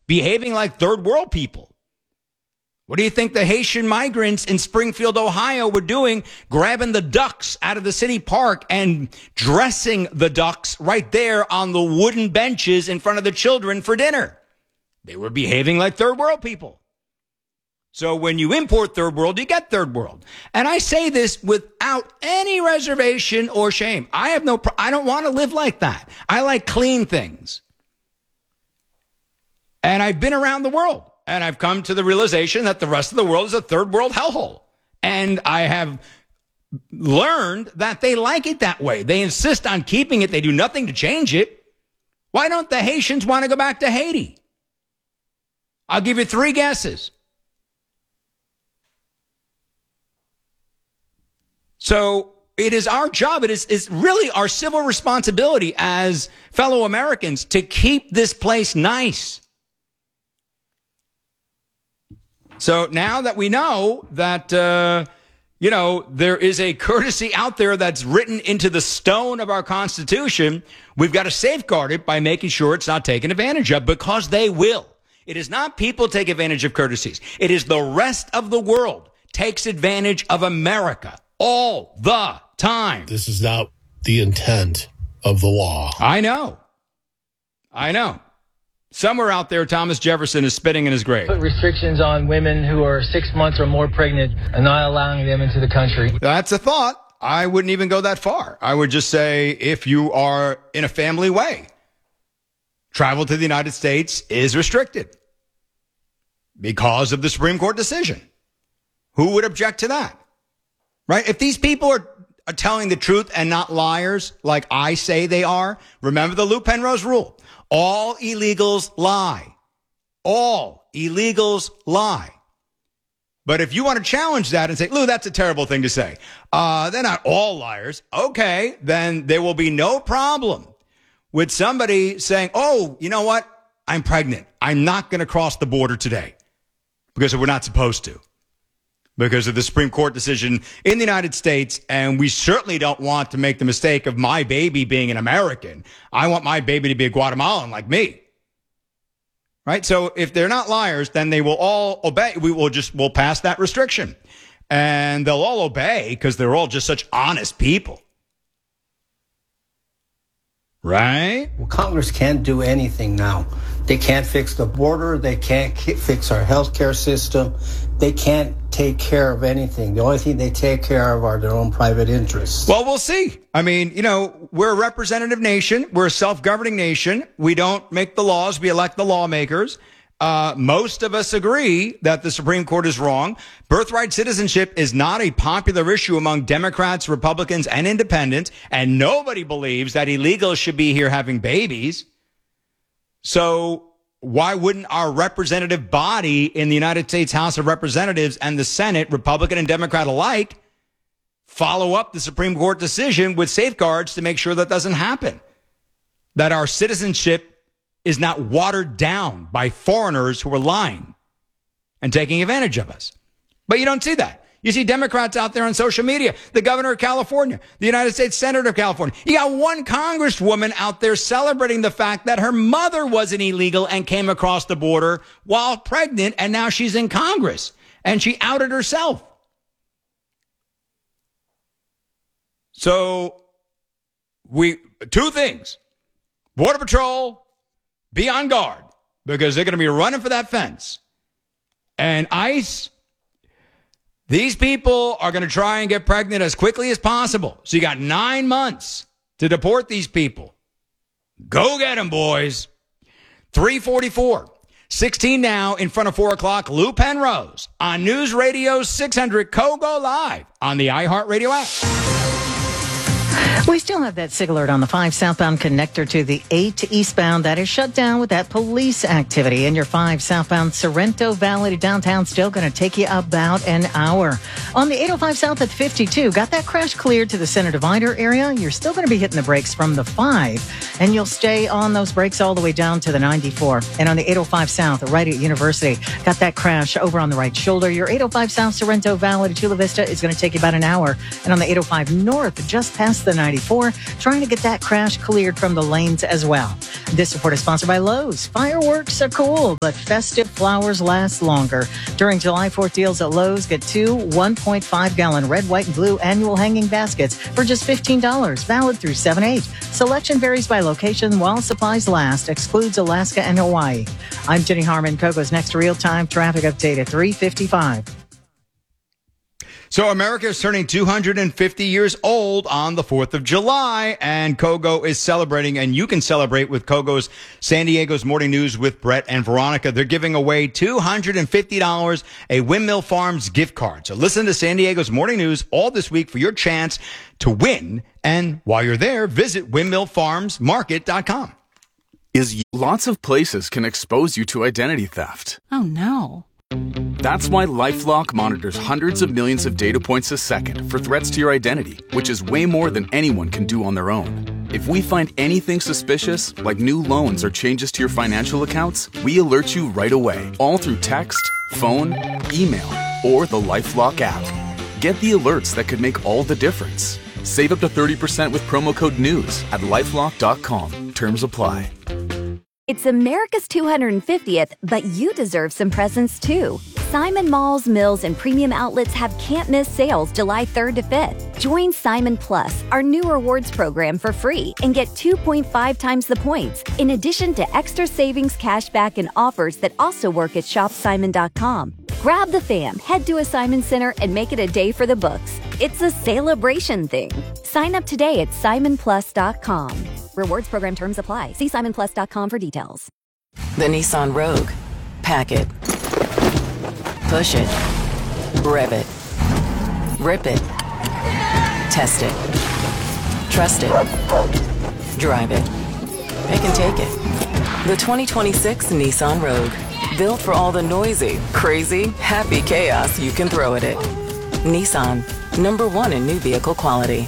behaving like third world people. What do you think the Haitian migrants in Springfield, Ohio were doing, grabbing the ducks out of the city park and dressing the ducks right there on the wooden benches in front of the children for dinner? They were behaving like third world people. So when you import third world, you get third world. And I say this without any reservation or shame. I don't want to live like that. I like clean things. And I've been around the world. And I've come to the realization that the rest of the world is a third world hellhole. And I have learned that they like it that way. They insist on keeping it. They do nothing to change it. Why don't the Haitians want to go back to Haiti? I'll give you 3 guesses. So it is our job. It is really our civil responsibility as fellow Americans to keep this place nice. So now that we know that, there is a courtesy out there that's written into the stone of our Constitution, we've got to safeguard it by making sure it's not taken advantage of, because they will. It is not people take advantage of courtesies. It is the rest of the world takes advantage of America all the time. This is not the intent of the law. I know. Somewhere out there, Thomas Jefferson is spitting in his grave. Put restrictions on women who are 6 months or more pregnant and not allowing them into the country. That's a thought. I wouldn't even go that far. I would just say, if you are in a family way, travel to the United States is restricted because of the Supreme Court decision. Who would object to that? Right? If these people are telling the truth and not liars like I say they are, remember the Lou Penrose rule. All illegals lie. All illegals lie. But if you want to challenge that and say, Lou, that's a terrible thing to say. They're not all liars. Okay, then there will be no problem with somebody saying, oh, you know what? I'm pregnant. I'm not going to cross the border today because we're not supposed to, because of the Supreme Court decision in the United States. And we certainly don't want to make the mistake of my baby being an American. I want my baby to be a Guatemalan like me. Right? So if they're not liars, then they will all obey. We'll pass that restriction. And they'll all obey because they're all just such honest people. Right? Well, Congress can't do anything now. They can't fix the border. They can't fix our healthcare system. They can't take care of anything. The only thing they take care of are their own private interests. Well, we'll see. I mean, we're a representative nation. We're a self-governing nation. We don't make the laws. We elect the lawmakers. Most of us agree that the Supreme Court is wrong. Birthright citizenship is not a popular issue among Democrats, Republicans, and independents, and nobody believes that illegals should be here having babies. So why wouldn't our representative body in the United States House of Representatives and the Senate, Republican and Democrat alike, follow up the Supreme Court decision with safeguards to make sure that doesn't happen? That our citizenship is not watered down by foreigners who are lying and taking advantage of us. But you don't see that. You see Democrats out there on social media, the governor of California, the United States Senator of California. You got one congresswoman out there celebrating the fact that her mother was an illegal and came across the border while pregnant, and now she's in Congress, and she outed herself. So two things. Border Patrol, be on guard, because they're going to be running for that fence. And ICE, these people are going to try and get pregnant as quickly as possible. So you got 9 months to deport these people. Go get them, boys. 344, 16 now in front of 4 o'clock. Lou Penrose on News Radio 600 KOGO Live on the iHeartRadio app. We still have that SIG alert on the 5 southbound connector to the 8 eastbound that is shut down with that police activity. And your 5 southbound Sorrento Valley to downtown still going to take you about an hour. On the 805 south at 52, got that crash cleared to the center divider area. You're still going to be hitting the brakes from the 5, and you'll stay on those brakes all the way down to the 94. And on the 805 south right at University, got that crash over on the right shoulder. Your 805 south Sorrento Valley to Chula Vista is going to take you about an hour. And on the 805 north, just past the the 94, trying to get that crash cleared from the lanes as well. This report is sponsored by Lowe's. Fireworks are cool, but festive flowers last longer. During July 4th deals at Lowe's, get 2 1.5-gallon red, white, and blue annual hanging baskets for just $15, valid through 7/8. Selection varies by location while supplies last, excludes Alaska and Hawaii. I'm Jenny Harmon. KOGO's next real-time traffic update at 3:55. So America is turning 250 years old on the 4th of July, and KOGO is celebrating, and you can celebrate with KOGO's San Diego's Morning News with Brett and Veronica. They're giving away $250, a Windmill Farms gift card. So listen to San Diego's Morning News all this week for your chance to win. And while you're there, visit windmillfarmsmarket.com. Lots of places can expose you to identity theft. Oh, no. That's why LifeLock monitors hundreds of millions of data points a second for threats to your identity, which is way more than anyone can do on their own. If we find anything suspicious, like new loans or changes to your financial accounts, we alert you right away, all through text, phone, email, or the LifeLock app. Get the alerts that could make all the difference. Save up to 30% with promo code NEWS at LifeLock.com. Terms apply. It's America's 250th, but you deserve some presents too. Simon Malls, Mills, and Premium Outlets have can't-miss sales July 3rd to 5th. Join Simon Plus, our new rewards program, for free and get 2.5 times the points, in addition to extra savings, cashback, and offers that also work at shopsimon.com. Grab the fam, head to a Simon Center, and make it a day for the books. It's a celebration thing. Sign up today at simonplus.com. Rewards program terms apply. See simonplus.com for details. The Nissan Rogue. Pack it. Push it. Rev it. Rip it. Test it. Trust it. Drive it. It can take it. The 2026 Nissan Rogue. Built for all the noisy, crazy, happy chaos you can throw at it. Nissan. #1 in new vehicle quality.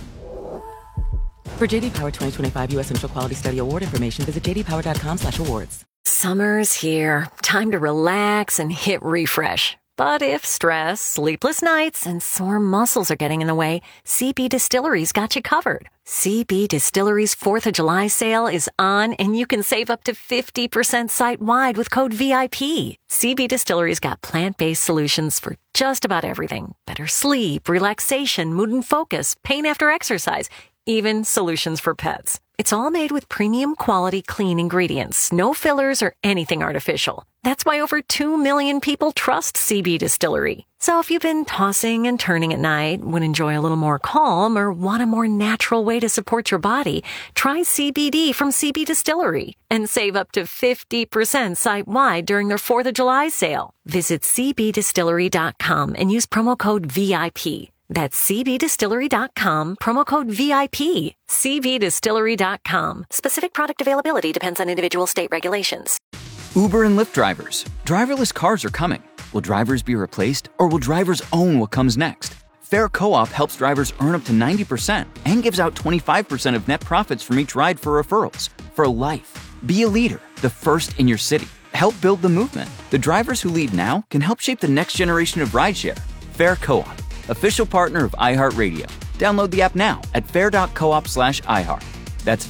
For JD Power 2025 U.S. Central Quality Study Award information, visit jdpower.com/awards. Summer's here. Time to relax and hit refresh. But if stress, sleepless nights, and sore muscles are getting in the way, CB Distillery's got you covered. CB Distillery's 4th of July sale is on, and you can save up to 50% site-wide with code VIP. CB Distillery's got plant-based solutions for just about everything. Better sleep, relaxation, mood and focus, pain after exercise, even solutions for pets. It's all made with premium quality clean ingredients, no fillers or anything artificial. That's why over 2 million people trust CB Distillery. So if you've been tossing and turning at night, would enjoy a little more calm, or want a more natural way to support your body, try CBD from CB Distillery and save up to 50% site-wide during their 4th of July sale. Visit cbdistillery.com and use promo code VIP. That's cbdistillery.com, promo code VIP. cbdistillery.com. Specific product availability depends on individual state regulations. Uber and Lyft drivers. Driverless cars are coming. Will drivers be replaced, or will drivers own what comes next? Fair Co-op helps drivers earn up to 90% and gives out 25% of net profits from each ride for referrals. For life. Be a leader, the first in your city. Help build the movement. The drivers who lead now can help shape the next generation of rideshare. Fair Co-op. Official partner of iHeartRadio. Download the app now at fair.coop/iHeart. That's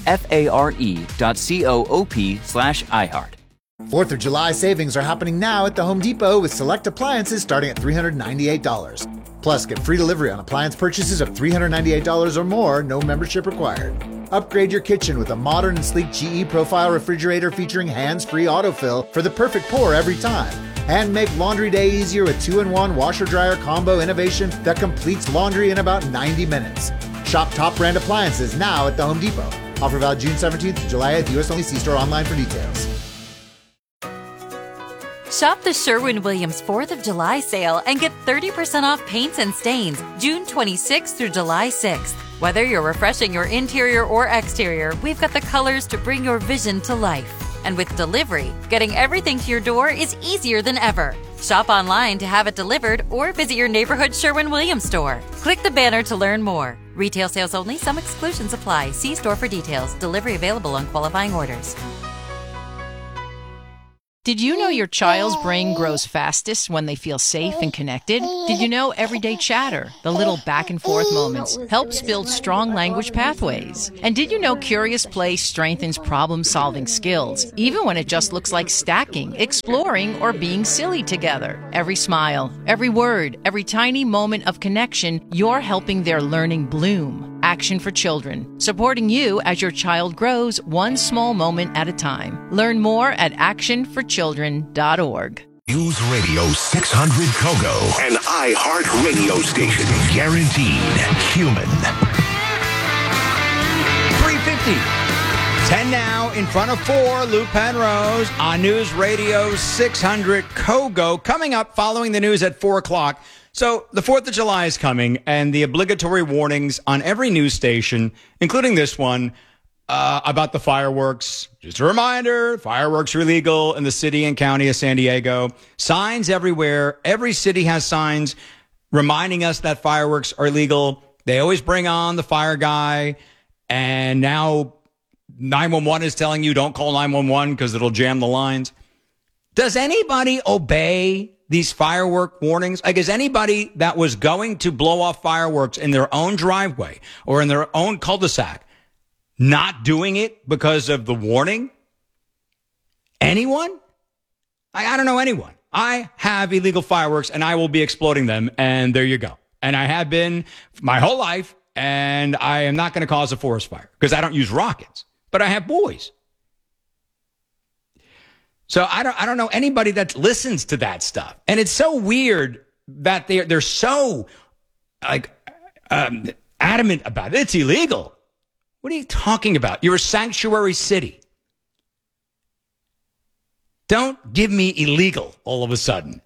FARE.coop/iHeart. 4th of July savings are happening now at the Home Depot with select appliances starting at $398. Plus, get free delivery on appliance purchases of $398 or more, no membership required. Upgrade your kitchen with a modern and sleek GE Profile refrigerator featuring hands-free autofill for the perfect pour every time. And make laundry day easier with 2-in-1 washer-dryer combo innovation that completes laundry in about 90 minutes. Shop top brand appliances now at the Home Depot. Offer valid June 17th to July 8th. U.S. only. See store online for details. Shop the Sherwin-Williams 4th of July sale and get 30% off paints and stains June 26th through July 6th. Whether you're refreshing your interior or exterior, we've got the colors to bring your vision to life. And with delivery, getting everything to your door is easier than ever. Shop online to have it delivered or visit your neighborhood Sherwin-Williams store. Click the banner to learn more. Retail sales only. Some exclusions apply. See store for details. Delivery available on qualifying orders. Did you know your child's brain grows fastest when they feel safe and connected? Did you know everyday chatter, the little back and forth moments, helps build strong language pathways? And did you know curious play strengthens problem-solving skills, even when it just looks like stacking, exploring, or being silly together? Every smile, every word, every tiny moment of connection, you're helping their learning bloom. Action for Children, supporting you as your child grows one small moment at a time. Learn more at actionforchildren.org. News Radio 600 Kogo, an iHeartRadio station. Guaranteed human. 350. 10 now in front of 4. Lou Penrose on News Radio 600 Kogo. Coming up following the news at 4 o'clock. So the 4th of July is coming, and the obligatory warnings on every news station, including this one, about the fireworks. Just a reminder, fireworks are illegal in the city and county of San Diego. Signs everywhere. Every city has signs reminding us that fireworks are illegal. They always bring on the fire guy, and now 911 is telling you don't call 911 because it'll jam the lines. Does anybody obey these firework warnings? Like, is anybody that was going to blow off fireworks in their own driveway or in their own cul-de-sac not doing it because of the warning? Anyone? I don't know anyone. I have illegal fireworks and I will be exploding them, and there you go. And I have been my whole life, and I am not going to cause a forest fire because I don't use rockets, but I have boys. So I don't know anybody that listens to that stuff. And it's so weird that they're so adamant about it. It's illegal. What are you talking about? You're a sanctuary city. Don't give me illegal all of a sudden.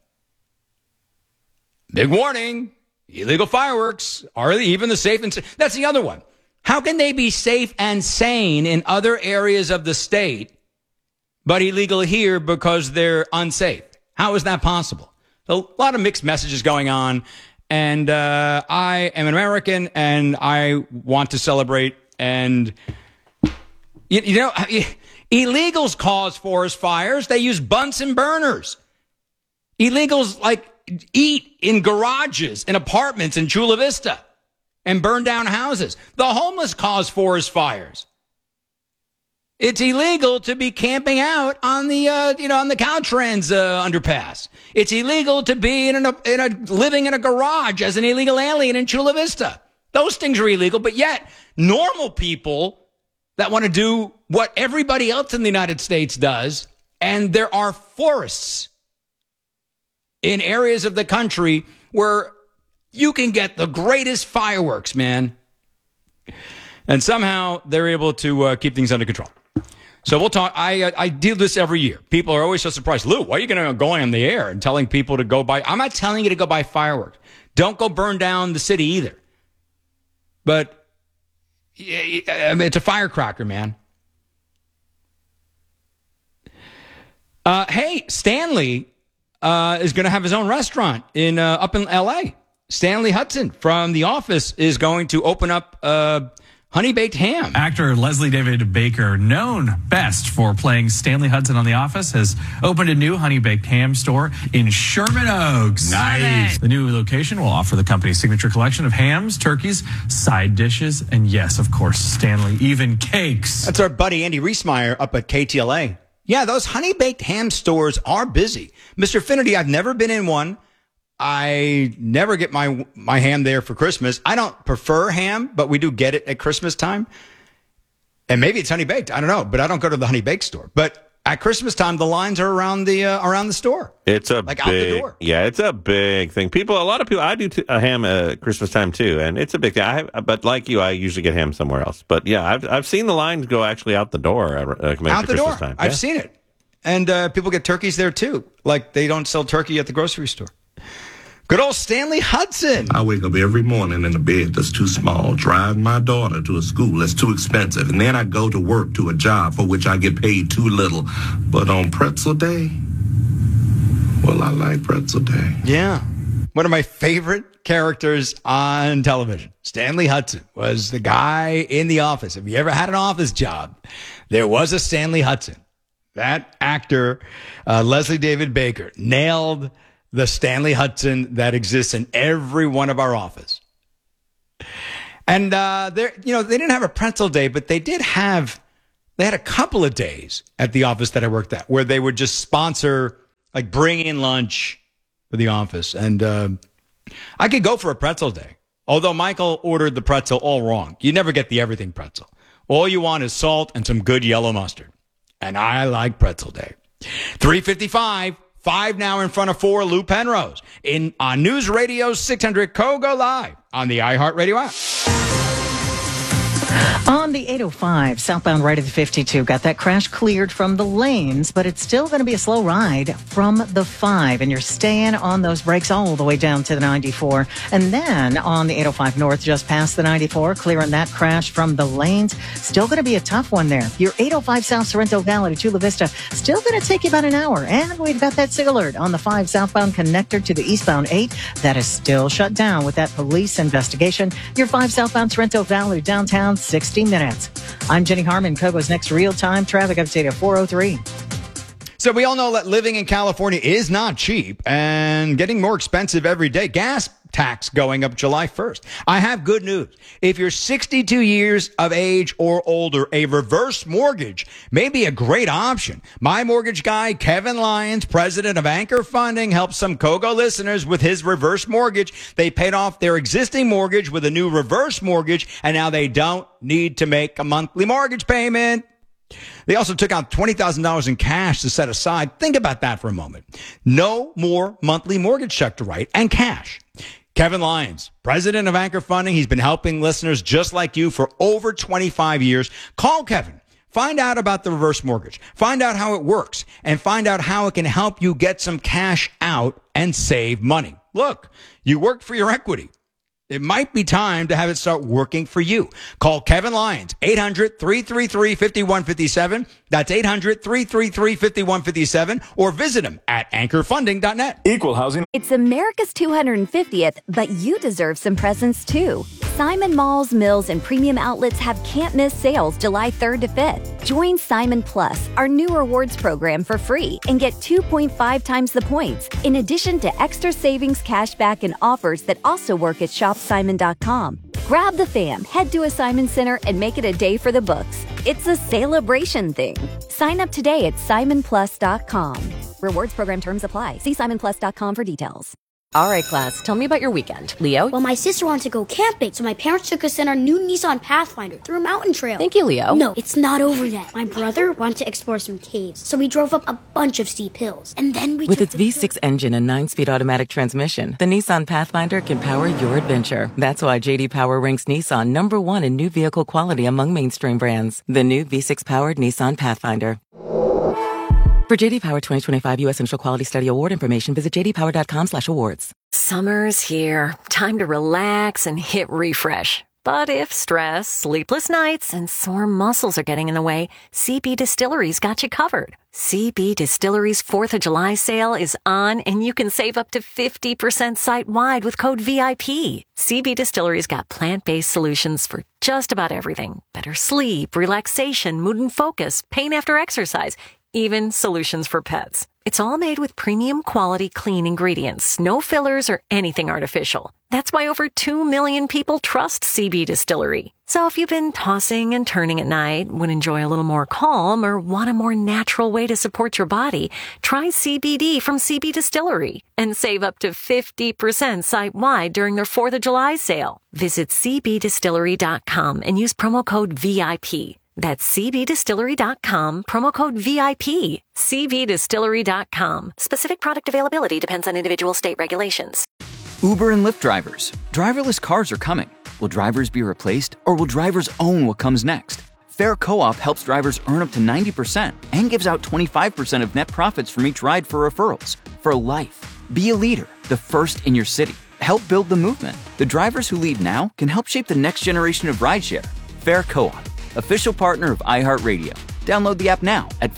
Big warning. Illegal fireworks are even the safe and that's the other one. How can they be safe and sane in other areas of the state, but illegal here because they're unsafe? How is that possible? A lot of mixed messages going on, and I am an American, and I want to celebrate. And you know, illegals cause forest fires. They use Bunsen burners. Illegals eat in garages and apartments in Chula Vista and burn down houses. The homeless cause forest fires. It's illegal to be camping out on the on the Caltrans underpass. It's illegal to be living in a garage as an illegal alien in Chula Vista. Those things are illegal, but yet normal people that want to do what everybody else in the United States does, and there are forests in areas of the country where you can get the greatest fireworks, man. And somehow they're able to keep things under control. So we'll talk. I do this every year. People are always so surprised. Lou, why are you going to go on the air and telling people to go buy? I'm not telling you to go buy fireworks. Don't go burn down the city either. But it's a firecracker, man. Hey, Stanley is going to have his own restaurant up in L.A. Stanley Hudson from The Office is going to open up Honey Baked Ham. Actor Leslie David Baker, known best for playing Stanley Hudson on The Office, has opened a new Honey Baked Ham store in Sherman Oaks. Nice. The new location will offer the company's signature collection of hams, turkeys, side dishes, and yes, of course, Stanley, even cakes. That's our buddy Andy Reesmeyer up at KTLA. Yeah, those Honey Baked Ham stores are busy. Mr. Finity, I've never been in one. I never get my ham there for Christmas. I don't prefer ham, but we do get it at Christmas time. And maybe it's honey baked. I don't know, but I don't go to the honey baked store. But at Christmas time, the lines are around the store. It's a big, out the door. Yeah, it's a big thing. A lot of people. I do a ham at Christmas time too, and it's a big thing. But like you, I usually get ham somewhere else. But yeah, I've seen the lines go actually out the door out the Christmas door. time. I've seen it, and people get turkeys there too. Like they don't sell turkey at the grocery store. Good old Stanley Hudson. I wake up every morning in a bed that's too small, drive my daughter to a school that's too expensive, and then I go to work to a job for which I get paid too little. But on pretzel day, well, I like pretzel day. Yeah. One of my favorite characters on television, Stanley Hudson, was the guy in The Office. If you ever had an office job, there was a Stanley Hudson. That actor, Leslie David Baker, nailed the Stanley Hudson that exists in every one of our office. And they didn't have a pretzel day, but they had a couple of days at the office that I worked at where they would just sponsor, like, bring in lunch for the office. And I could go for a pretzel day, although Michael ordered the pretzel all wrong. You never get the everything pretzel. All you want is salt and some good yellow mustard. And I like pretzel day. 3:55, 5 now in front of 4, Lou Penrose on News Radio 600 KOGO live on the iHeartRadio app. On the 805, southbound right at the 52, got that crash cleared from the lanes, but it's still going to be a slow ride from the 5, and you're staying on those brakes all the way down to the 94. And then on the 805 north, just past the 94, clearing that crash from the lanes. Still going to be a tough one there. Your 805 South Sorrento Valley to Chula Vista, still going to take you about an hour. And we've got that SIG alert on the 5 southbound connector to the eastbound 8. That is still shut down with that police investigation. Your 5 southbound Sorrento Valley downtown, 60 minutes. I'm Jenny Harmon, KOGO's next real-time traffic update at 4:03. So we all know that living in California is not cheap and getting more expensive every day. Gas tax going up July 1st. I have good news. If you're 62 years of age or older, a reverse mortgage may be a great option. My mortgage guy, Kevin Lyons, president of Anchor Funding, helps some KOGO listeners with his reverse mortgage. They paid off their existing mortgage with a new reverse mortgage, and now they don't need to make a monthly mortgage payment. They also took out $20,000 in cash to set aside. Think about that for a moment. No more monthly mortgage check to write and cash. Kevin Lyons, president of Anchor Funding. He's been helping listeners just like you for over 25 years. Call Kevin. Find out about the reverse mortgage. Find out how it works and find out how it can help you get some cash out and save money. Look, you worked for your equity. It might be time to have it start working for you. Call Kevin Lyons, 800-333-5157. That's 800-333-5157. Or visit him at anchorfunding.net. Equal housing. It's America's 250th, but you deserve some presents too. Simon Malls, Mills, and Premium Outlets have can't-miss sales July 3rd to 5th. Join Simon Plus, our new rewards program, for free and get 2.5 times the points, in addition to extra savings, cashback, and offers that also work at shopsimon.com. Grab the fam, head to a Simon Center, and make it a day for the books. It's a celebration thing. Sign up today at simonplus.com. Rewards program terms apply. See simonplus.com for details. All right, class, tell me about your weekend. Leo? Well, my sister wanted to go camping, so my parents took us in our new Nissan Pathfinder through a mountain trail. Thank you, Leo. No, it's not over yet. My brother wanted to explore some caves, so we drove up a bunch of steep hills. And then we With its V6 engine and 9-speed automatic transmission, the Nissan Pathfinder can power your adventure. That's why J.D. Power ranks Nissan #1 in new vehicle quality among mainstream brands. The new V6-powered Nissan Pathfinder. For J.D. Power 2025 U.S. Central Quality Study Award information, visit jdpower.com/awards. Summer's here. Time to relax and hit refresh. But if stress, sleepless nights, and sore muscles are getting in the way, CB Distillery's got you covered. CB Distillery's 4th of July sale is on, and you can save up to 50% site-wide with code VIP. CB Distillery's got plant-based solutions for just about everything. Better sleep, relaxation, mood and focus, pain after exercise, even solutions for pets. It's all made with premium quality clean ingredients, no fillers or anything artificial. That's why over 2 million people trust CB Distillery. So if you've been tossing and turning at night, would enjoy a little more calm, or want a more natural way to support your body, try CBD from CB Distillery and save up to 50% site-wide during their 4th of July sale. Visit cbdistillery.com and use promo code VIP. That's cbdistillery.com, promo code VIP. cbdistillery.com. Specific product availability depends on individual state regulations. Uber and Lyft drivers. Driverless cars are coming. Will drivers be replaced, or will drivers own what comes next? Fair Co-op helps drivers earn up to 90% and gives out 25% of net profits from each ride for referrals. For life. Be a leader, the first in your city. Help build the movement. The drivers who lead now can help shape the next generation of rideshare. Fair Co-op. Official partner of iHeartRadio. Download the app now at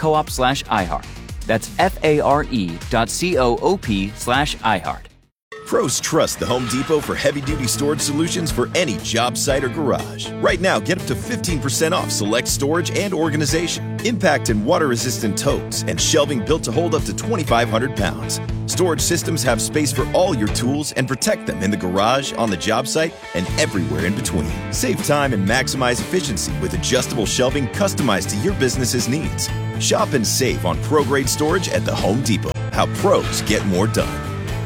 fair.coop/iHeart. That's FARE.coop/iHeart. Pros trust the Home Depot for heavy-duty storage solutions for any job site or garage. Right now, get up to 15% off select storage and organization, impact and water-resistant totes, and shelving built to hold up to 2,500 pounds. Storage systems have space for all your tools and protect them in the garage, on the job site, and everywhere in between. Save time and maximize efficiency with adjustable shelving customized to your business's needs. Shop and save on pro-grade storage at the Home Depot. How pros get more done.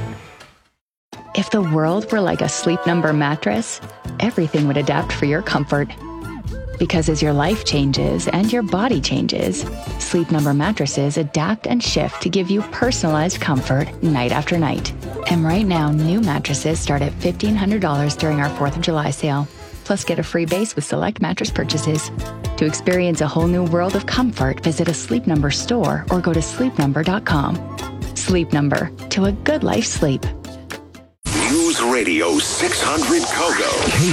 If the world were like a Sleep Number mattress, everything would adapt for your comfort. Because as your life changes and your body changes, Sleep Number mattresses adapt and shift to give you personalized comfort night after night. And right now, new mattresses start at $1,500 during our 4th of July sale. Plus, get a free base with select mattress purchases. To experience a whole new world of comfort, visit a Sleep Number store or go to sleepnumber.com. Sleep Number, to a good life sleep. News Radio 600 Kogo,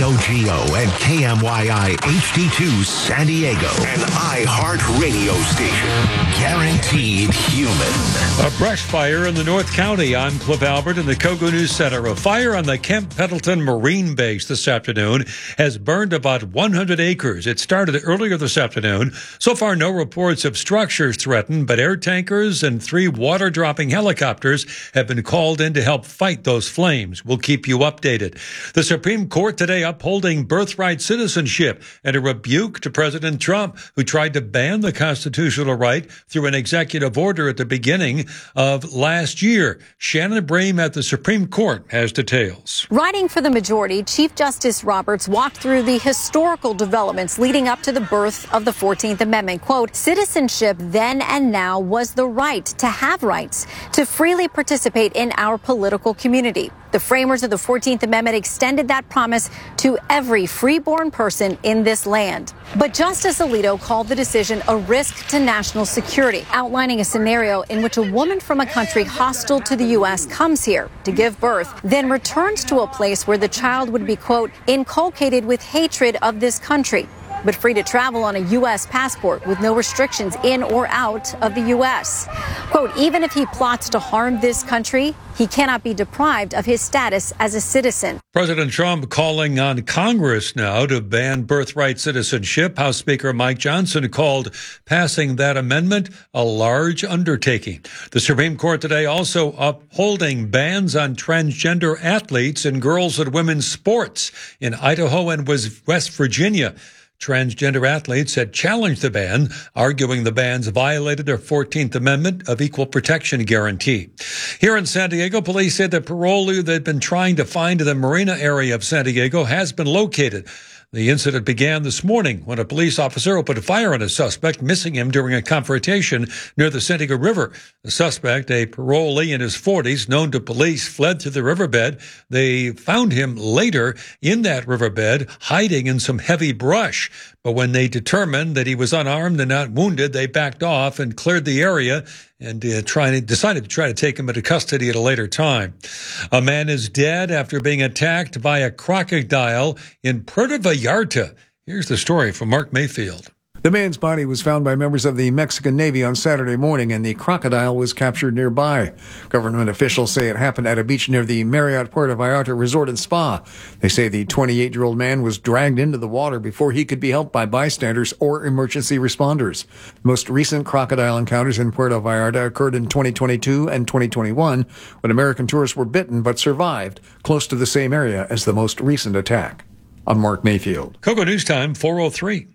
KOGO and KMYI HD2 San Diego, an iHeart radio station. Guaranteed human. A brush fire in the North County. I'm Cliff Albert in the Kogo News Center. A fire on the Camp Pendleton Marine Base this afternoon has burned about 100 acres. It started earlier this afternoon. So far, no reports of structures threatened, but air tankers and 3 water-dropping helicopters have been called in to help fight those flames. We'll keep you updated. The Supreme Court today upholding birthright citizenship and a rebuke to President Trump, who tried to ban the constitutional right through an executive order at the beginning of last year. Shannon Bream at the Supreme Court has details. Writing for the majority, Chief Justice Roberts walked through the historical developments leading up to the birth of the 14th Amendment. Quote, citizenship then and now was the right to have rights, to freely participate in our political community. The framers of the 14th Amendment extended that promise to every freeborn person in this land. But Justice Alito called the decision a risk to national security, outlining a scenario in which a woman from a country hostile to the U.S. comes here to give birth, then returns to a place where the child would be, quote, inculcated with hatred of this country, but free to travel on a U.S. passport with no restrictions in or out of the U.S. Quote, even if he plots to harm this country, he cannot be deprived of his status as a citizen. President Trump calling on Congress now to ban birthright citizenship. House Speaker Mike Johnson called passing that amendment a large undertaking. The Supreme Court today also upholding bans on transgender athletes in girls and women's sports in Idaho and West Virginia. Transgender athletes had challenged the ban, arguing the bans violated their 14th Amendment of Equal Protection guarantee. Here in San Diego, police said the parolee they'd been trying to find in the Marina area of San Diego has been located. The incident began this morning when a police officer opened fire on a suspect, missing him during a confrontation near the San Diego River. The suspect, a parolee in his 40s, known to police, fled through the riverbed. They found him later in that riverbed, hiding in some heavy brush. But when they determined that he was unarmed and not wounded, they backed off and cleared the area and decided to try to take him into custody at a later time. A man is dead after being attacked by a crocodile in Puerto Vallarta. Here's the story from Mark Mayfield. The man's body was found by members of the Mexican Navy on Saturday morning, and the crocodile was captured nearby. Government officials say it happened at a beach near the Marriott Puerto Vallarta Resort and Spa. They say the 28-year-old man was dragged into the water before he could be helped by bystanders or emergency responders. The most recent crocodile encounters in Puerto Vallarta occurred in 2022 and 2021, when American tourists were bitten but survived, close to the same area as the most recent attack. I'm Mark Mayfield. Kogo News Time, 4:03.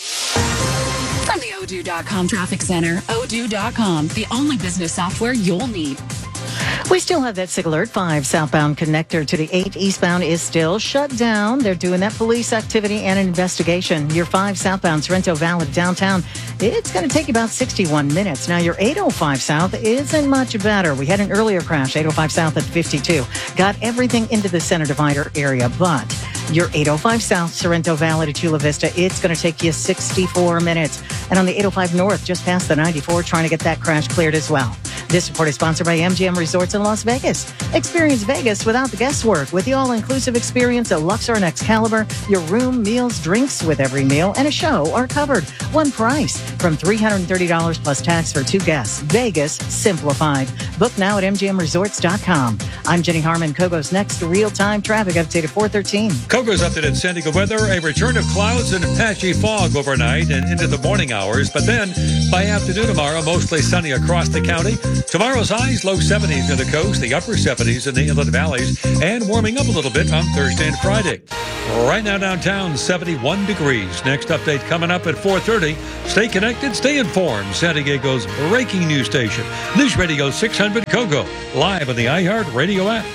From the Odoo.com Traffic Center, Odoo.com, the only business software you'll need. We still have that SIG alert. 5 southbound connector to the 8 eastbound is still shut down. They're doing that police activity and investigation. Your 5 southbound Sorrento Valley downtown, it's going to take you about 61 minutes. Now, your 805 south isn't much better. We had an earlier crash, 805 south at 52. Got everything into the center divider area, but your 805 south Sorrento Valley to Chula Vista, it's going to take you 64 minutes. And on the 805 north, just past the 94, trying to get that crash cleared as well. This report is sponsored by MGM Resorts in Las Vegas. Experience Vegas without the guesswork with the all-inclusive experience at Luxor and Excalibur. Your room, meals, drinks with every meal, and a show are covered. One price from $330 plus tax for 2 guests. Vegas simplified. Book now at mgmresorts.com. I'm Jenny Harmon. Kogo's next real-time traffic update at 4:13. Kogo's updated San Diego weather, a return of clouds and patchy fog overnight and into the morning hours. But then, by afternoon tomorrow, mostly sunny across the county. Tomorrow's highs, low 70s near the coast, the upper 70s in the inland valleys, and warming up a little bit on Thursday and Friday. Right now downtown, 71 degrees. Next update coming up at 4:30. Stay connected, stay informed. San Diego's breaking news station. News Radio 600 Kogo, live on the iHeart Radio app.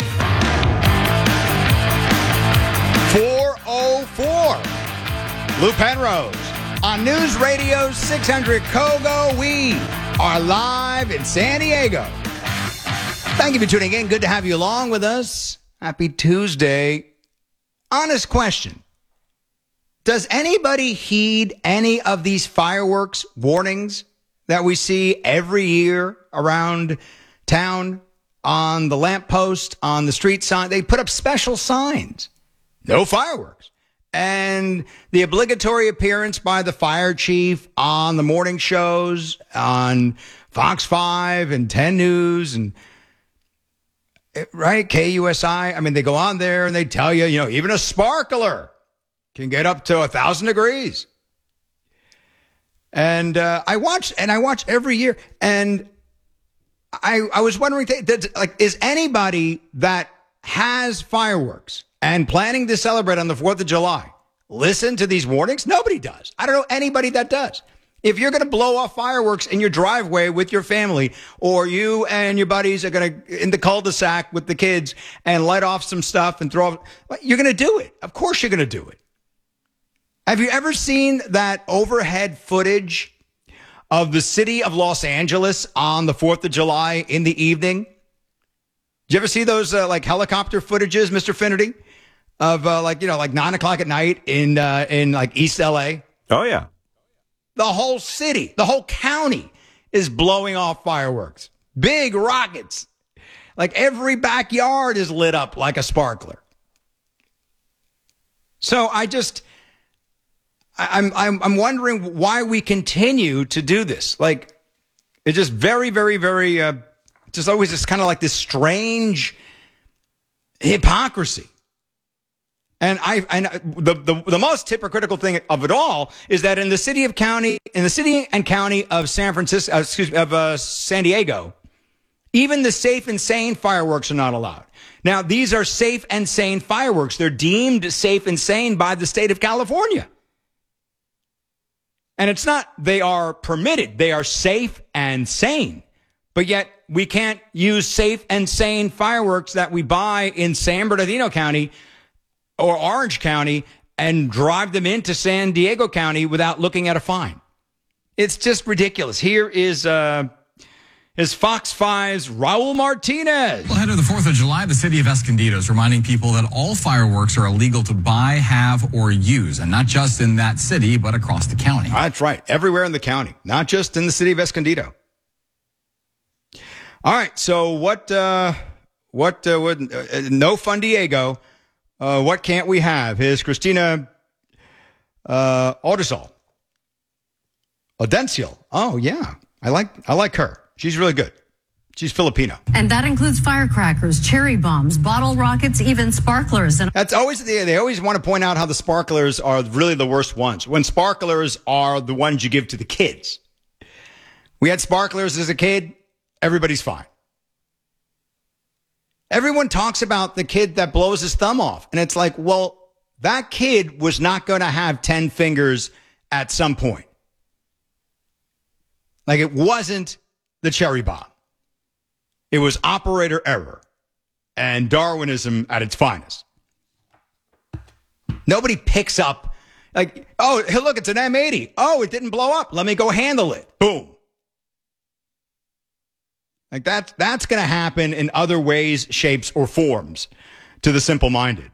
4:04. Lou Penrose on News Radio 600 Kogo. We are live in San Diego. Thank you for tuning in. Good to have you along with us. Happy Tuesday. Honest question. Does anybody heed any of these fireworks warnings that we see every year around town, on the lamppost, on the street sign? They put up special signs. No fireworks. And the obligatory appearance by the fire chief on the morning shows, on Fox 5 and 10 News and right, KUSI. I mean, they go on there and they tell you, even a sparkler can get up to 1,000 degrees. And I watch every year. And I was wondering, is anybody that has fireworks and planning to celebrate on the 4th of July listen to these warnings? Nobody does. I don't know anybody that does. If you're going to blow off fireworks in your driveway with your family, or you and your buddies are going to, in the cul-de-sac with the kids, and light off some stuff and throw off, you're going to do it. Of course you're going to do it. Have you ever seen that overhead footage of the city of Los Angeles on the 4th of July in the evening? Did you ever see those helicopter footages, Mr. Finnerty, of 9 o'clock at night in East LA? Oh, yeah. The whole city, the whole county is blowing off fireworks. Big rockets. Like every backyard is lit up like a sparkler. So I'm wondering why we continue to do this. Like, it's just very, very, very, just always just kind of like this strange hypocrisy. And the most hypocritical thing of it all is that in the city and county of San Diego, even the safe and sane fireworks are not allowed. Now, these are safe and sane fireworks. They're deemed safe and sane by the state of California. And it's not they are permitted. They are safe and sane. But yet we can't use safe and sane fireworks that we buy in San Bernardino County or Orange County and drive them into San Diego County without looking at a fine. It's just ridiculous. Here is Fox 5's Raul Martinez. Well, ahead of the 4th of July, the city of Escondido is reminding people that all fireworks are illegal to buy, have, or use, and not just in that city, but across the county. That's right. Everywhere in the county, not just in the city of Escondido. All right. So what no Fun Diego. What can't we have? Is Christina Odencial. Oh, yeah. I like her. She's really good. She's Filipino. And that includes firecrackers, cherry bombs, bottle rockets, even sparklers. And that's always, they always want to point out how the sparklers are really the worst ones. When sparklers are the ones you give to the kids. We had sparklers as a kid. Everybody's fine. Everyone talks about the kid that blows his thumb off. And it's like, well, that kid was not going to have 10 fingers at some point. Like, it wasn't the cherry bomb. It was operator error and Darwinism at its finest. Nobody picks up, like, oh, hey, look, it's an M80. Oh, it didn't blow up. Let me go handle it. Boom. Like, that's going to happen in other ways, shapes, or forms to the simple-minded.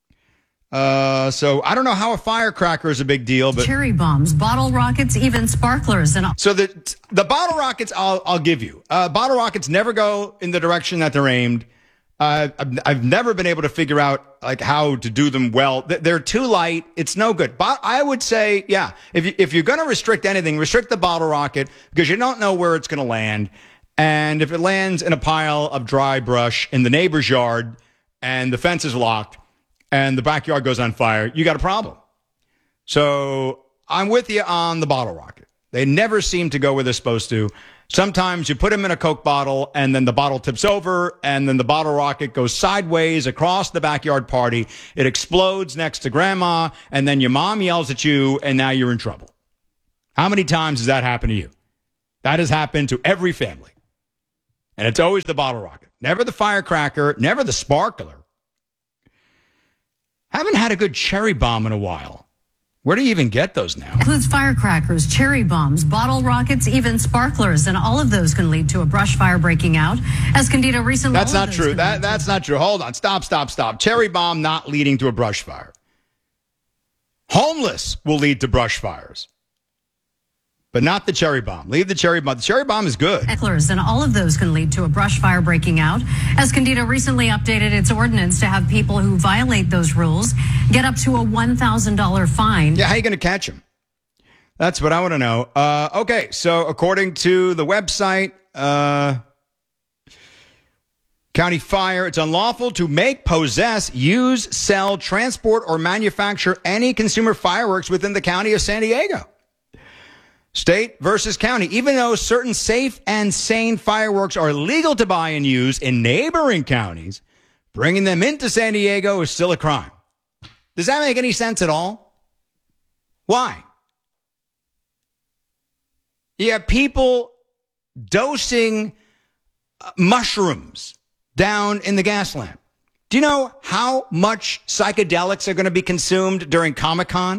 So I don't know how a firecracker is a big deal, but cherry bombs, bottle rockets, even sparklers. And so the bottle rockets, I'll give you. Bottle rockets never go in the direction that they're aimed. I've never been able to figure out like how to do them well. They're too light. It's no good. But I would say, yeah, if you're going to restrict anything, restrict the bottle rocket because you don't know where it's going to land. And if it lands in a pile of dry brush in the neighbor's yard and the fence is locked and the backyard goes on fire, you got a problem. So I'm with you on the bottle rocket. They never seem to go where they're supposed to. Sometimes you put them in a Coke bottle and then the bottle tips over and then the bottle rocket goes sideways across the backyard party. It explodes next to grandma and then your mom yells at you and now you're in trouble. How many times has that happened to you? That has happened to every family. And it's always the bottle rocket. Never the firecracker, never the sparkler. Haven't had a good cherry bomb in a while. Where do you even get those now? Includes firecrackers, cherry bombs, bottle rockets, even sparklers, and all of those can lead to a brush fire breaking out. Escondido recently... That's not true. That's not true. Hold on. Stop. Cherry bomb not leading to a brush fire. Homeless will lead to brush fires. But not the cherry bomb. Leave the cherry bomb. The cherry bomb is good. Sparklers, and all of those can lead to a brush fire breaking out. Escondido recently updated its ordinance to have people who violate those rules get up to a $1,000 fine. Yeah, how are you going to catch them? That's what I want to know. Okay, so according to the website, County Fire, it's unlawful to make, possess, use, sell, transport, or manufacture any consumer fireworks within the county of San Diego. State versus county. Even though certain safe and sane fireworks are legal to buy and use in neighboring counties, bringing them into San Diego is still a crime. Does that make any sense at all? Why? You have people dosing mushrooms down in the gas lamp. Do you know how much psychedelics are going to be consumed during Comic-Con?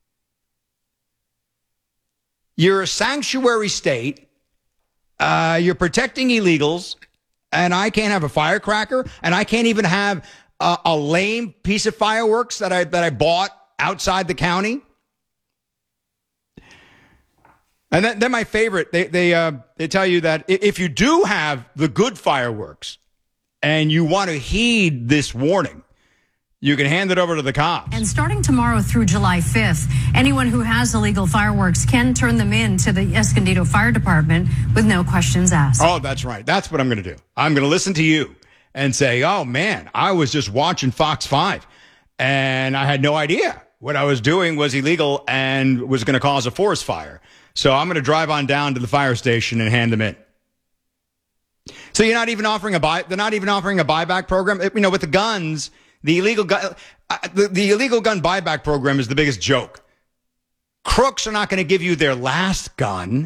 You're a sanctuary state. You're protecting illegals, and I can't have a firecracker, and I can't even have a lame piece of fireworks that I bought outside the county. And then my favorite, they tell you that if you do have the good fireworks and you want to heed this warning, you can hand it over to the cops. And starting tomorrow through July 5th, anyone who has illegal fireworks can turn them in to the Escondido Fire Department with no questions asked. Oh, that's right. That's what I'm going to do. I'm going to listen to you and say, oh, man, I was just watching Fox 5, and I had no idea what I was doing was illegal and was going to cause a forest fire. So I'm going to drive on down to the fire station and hand them in. So you're not even offering they're not even offering a buyback program. You know, with the guns... The illegal gun buyback program is the biggest joke. Crooks are not going to give you their last gun.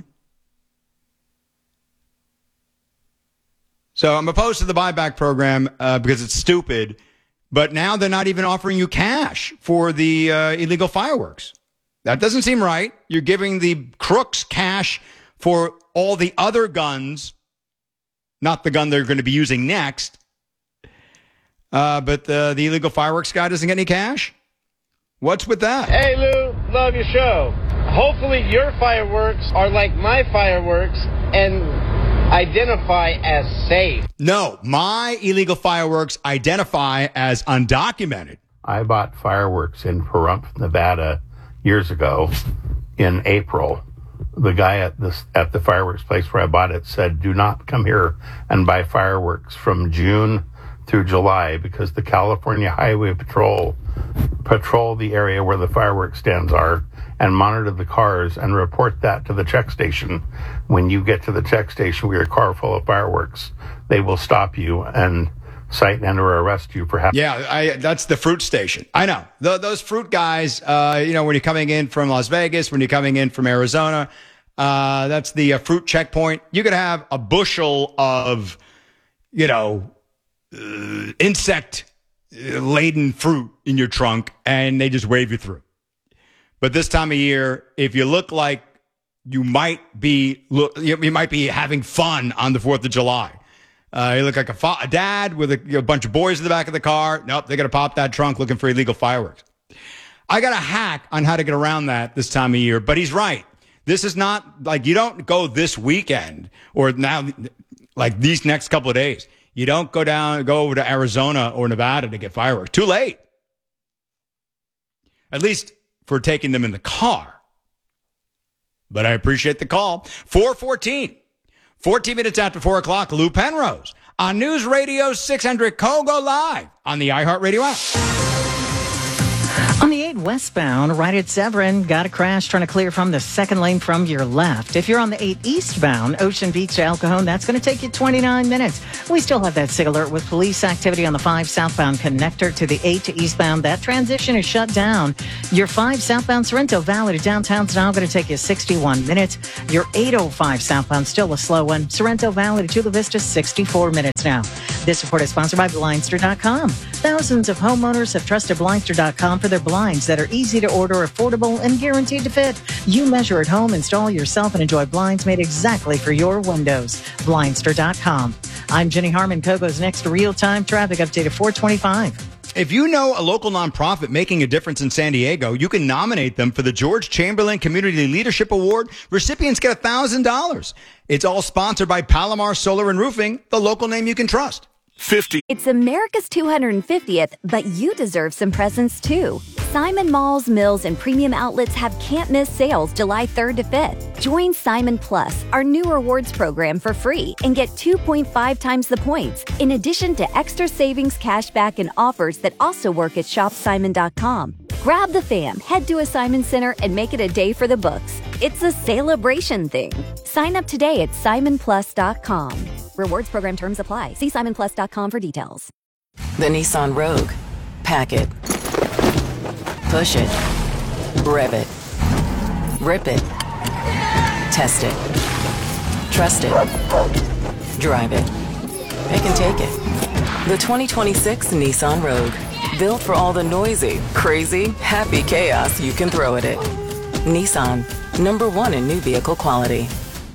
So I'm opposed to the buyback program because it's stupid. But now they're not even offering you cash for the illegal fireworks. That doesn't seem right. You're giving the crooks cash for all the other guns, not the gun they're going to be using next. But the illegal fireworks guy doesn't get any cash? What's with that? Hey, Lou, love your show. Hopefully your fireworks are like my fireworks and identify as safe. No, my illegal fireworks identify as undocumented. I bought fireworks in Pahrump, Nevada years ago in April. The guy at the fireworks place where I bought it said, do not come here and buy fireworks from June through July because the California Highway Patrol the area where the fireworks stands are and monitor the cars and report that to the check station. When you get to the check station with your car full of fireworks, they will stop you and cite and or arrest you for having... Yeah, that's the fruit station. I know. Those fruit guys, when you're coming in from Las Vegas, when you're coming in from Arizona, that's the fruit checkpoint. You could have a bushel of, insect-laden fruit in your trunk, and they just wave you through. But this time of year, if you look like you might be having fun on the 4th of July, you look like a dad with a bunch of boys in the back of the car. Nope, they're going to pop that trunk looking for illegal fireworks. I got a hack on how to get around that this time of year, but he's right. This is not like you don't go this weekend or now, like these next couple of days. You don't go over to Arizona or Nevada to get fireworks. Too late. At least for taking them in the car. But I appreciate the call. 414 14 minutes after 4 o'clock, Lou Penrose on News Radio 600 Kogo live on the iHeartRadio app. On the 8 westbound, right at Severin, got a crash trying to clear from the second lane from your left. If you're on the 8 eastbound, Ocean Beach to El Cajon, that's going to take you 29 minutes. We still have that SIG alert with police activity on the 5 southbound connector to the 8 eastbound. That transition is shut down. Your 5 southbound Sorrento Valley to downtown's now going to take you 61 minutes. Your 805 southbound, still a slow one. Sorrento Valley to Chula Vista, 64 minutes now. This report is sponsored by Blindster.com. Thousands of homeowners have trusted Blindster.com for their blinds that are easy to order, affordable, and guaranteed to fit. You measure at home, install yourself, and enjoy blinds made exactly for your windows. Blindster.com. I'm Jenny Harmon. Kogo's next real-time traffic update at 425. If you know a local nonprofit making a difference in San Diego, you can nominate them for the George Chamberlain Community Leadership Award. Recipients get $1,000. It's all sponsored by Palomar Solar and Roofing, the local name you can trust. 50. It's America's 250th, but you deserve some presents too. Simon Malls, Mills, and Premium Outlets have can't-miss sales July 3rd to 5th. Join Simon Plus, our new rewards program, for free and get 2.5 times the points, in addition to extra savings, cashback, and offers that also work at shopsimon.com. Grab the fam, head to a Simon Center, and make it a day for the books. It's a celebration thing. Sign up today at simonplus.com. Rewards program terms apply. See simonplus.com for details. The Nissan Rogue. Pack it. Push it. Rev it. Rip it. Test it. Trust it. Drive it. Pick and take it. The 2026 Nissan Rogue. Built for all the noisy, crazy, happy chaos you can throw at it. Nissan. #1 in new vehicle quality.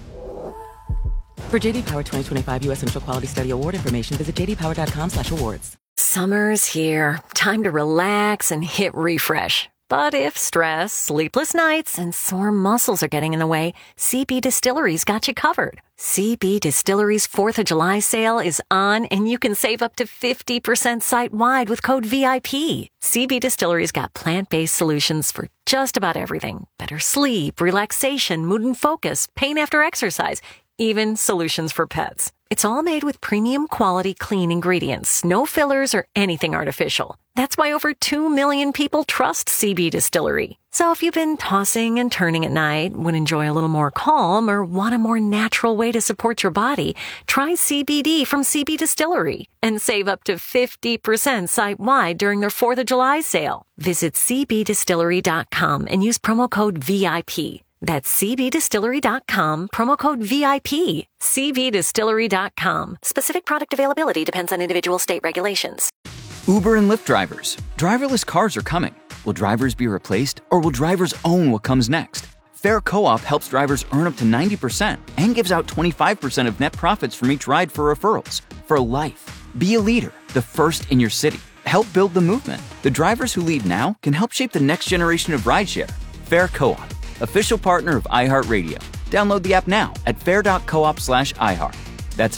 For JD Power 2025 U.S. Initial Quality Study Award information, visit jdpower.com/awards. Summer's here. Time to relax and hit refresh. But if stress, sleepless nights, and sore muscles are getting in the way, CB Distillery's got you covered. CB Distillery's 4th of July sale is on, and you can save up to 50% site-wide with code VIP. CB Distillery's got plant-based solutions for just about everything. Better sleep, relaxation, mood and focus, pain after exercise, even solutions for pets. It's all made with premium quality clean ingredients, no fillers or anything artificial. That's why over 2 million people trust CB Distillery. So if you've been tossing and turning at night, would enjoy a little more calm, or want a more natural way to support your body, try CBD from CB Distillery and save up to 50% site-wide during their 4th of July sale. Visit cbdistillery.com and use promo code VIP. That's cbdistillery.com, promo code VIP. cbdistillery.com. Specific product availability depends on individual state regulations. Uber and Lyft drivers. Driverless cars are coming. Will drivers be replaced, or will drivers own what comes next? Fair Co-op helps drivers earn up to 90% and gives out 25% of net profits from each ride for referrals. For life. Be a leader, the first in your city. Help build the movement. The drivers who lead now can help shape the next generation of rideshare. Fair Co-op. Official partner of iHeartRadio. Download the app now at fair.coop/iHeart. That's